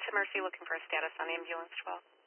to Mercy looking for a status on ambulance 12.